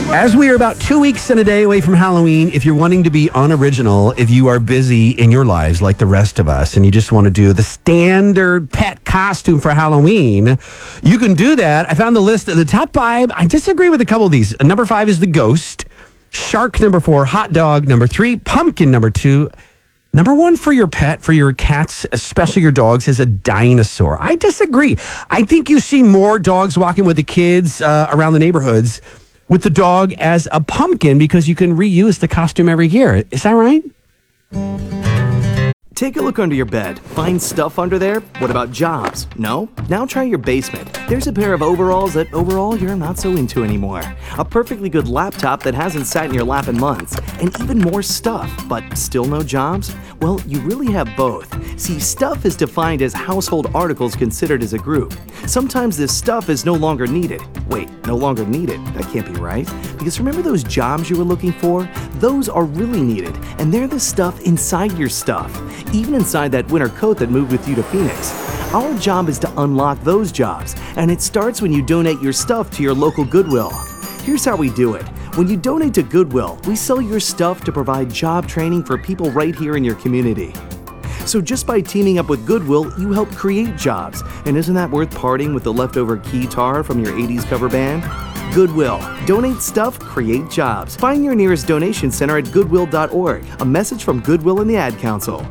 As we are about 2 weeks and a day away from Halloween, if you're wanting to be unoriginal, if you are busy in your lives like the rest of us, and you just want to do the standard pet costume for Halloween, you can do that. I found the list of the top 5. I disagree with a couple of these. Number 5 is the ghost. Shark, number 4. Hot dog, number 3. Pumpkin, number 2. Number 1 for your pet, for your cats, especially your dogs, is a dinosaur. I disagree. I think you see more dogs walking with the kids around the neighborhoods with the dog as a pumpkin because you can reuse the costume every year. Is that right? Take a look under your bed. Find stuff under there? What about jobs? No? Now try your basement. There's a pair of overalls that overall you're not so into anymore. A perfectly good laptop that hasn't sat in your lap in months. And even more stuff, but still no jobs? Well, you really have both. See, stuff is defined as household articles considered as a group. Sometimes this stuff is no longer needed. Wait, no longer needed? That can't be right. Because remember those jobs you were looking for? Those are really needed, and they're the stuff inside your stuff. Even inside that winter coat that moved with you to Phoenix. Our job is to unlock those jobs, and it starts when you donate your stuff to your local Goodwill. Here's how we do it. When you donate to Goodwill, we sell your stuff to provide job training for people right here in your community. So just by teaming up with Goodwill, you help create jobs. And isn't that worth parting with the leftover guitar from your 80s cover band? Goodwill. Donate stuff, create jobs. Find your nearest donation center at goodwill.org. A message from Goodwill and the Ad Council.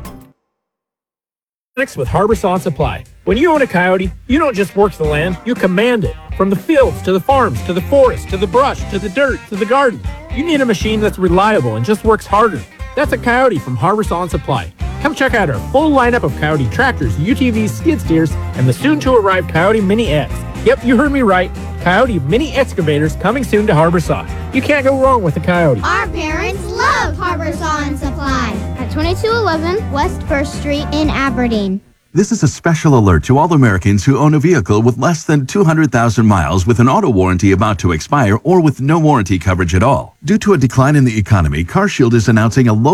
With Harborside Supply. When you own a Coyote, you don't just work the land, you command it. From the fields, to the farms, to the forest, to the brush, to the dirt, to the garden. You need a machine that's reliable and just works harder. That's a Coyote from Harborside Supply. Come check out our full lineup of Coyote tractors, UTVs, skid steers, and the soon-to-arrive Coyote Mini X. Yep, you heard me right. Coyote Mini Excavators coming soon to Harborside. You can't go wrong with a Coyote. Our parents love Harborside Supply at 2211 West 1st Street in Aberdeen. This is a special alert to all Americans who own a vehicle with less than 200,000 miles with an auto warranty about to expire or with no warranty coverage at all. Due to a decline in the economy, CarShield is announcing a low